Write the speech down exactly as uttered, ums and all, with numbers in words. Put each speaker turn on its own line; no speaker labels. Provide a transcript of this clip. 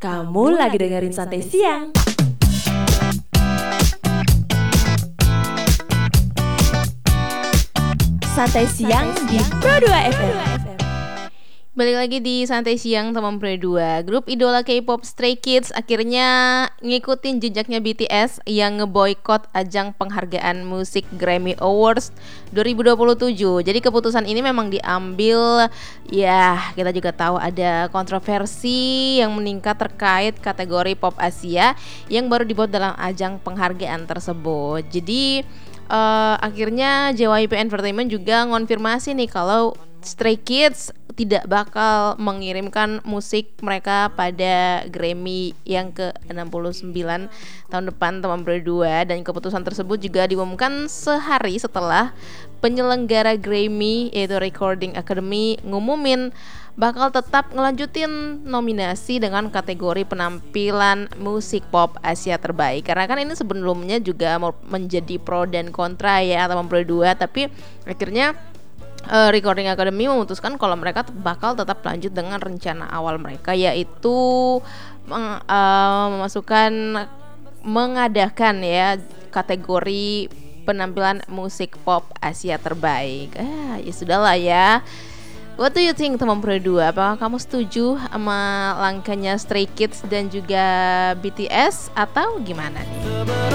Kamu lagi dengerin Santai Siang. Santai Siang di Pro dua F M.
Balik lagi di Santai Siang teman Pro dua. Grup idola K-pop Stray Kids akhirnya ngikutin jejaknya B T S yang ngeboikot ajang penghargaan musik Grammy Awards dua ribu dua puluh tujuh. Jadi keputusan ini memang diambil, ya kita juga tahu ada kontroversi yang meningkat terkait kategori pop Asia yang baru dibuat dalam ajang penghargaan tersebut. Jadi uh, akhirnya J Y P Entertainment juga ngonfirmasi nih kalau Stray Kids tidak bakal mengirimkan musik mereka pada Grammy yang ke enam puluh sembilan tahun depan teman berdua. Dan keputusan tersebut juga diumumkan sehari setelah penyelenggara Grammy yaitu Recording Academy ngumumin bakal tetap ngelanjutin nominasi dengan kategori penampilan musik pop Asia terbaik. Karena kan ini sebelumnya juga menjadi pro dan kontra ya teman berdua, tapi akhirnya Uh, Recording Academy memutuskan kalau mereka bakal tetap lanjut dengan rencana awal mereka, yaitu meng, uh, memasukkan mengadakan ya kategori penampilan musik pop Asia terbaik. Ah, ya sudahlah ya. What do you think teman Pro dua? Apakah kamu setuju sama langkahnya Stray Kids dan juga B T S atau gimana nih?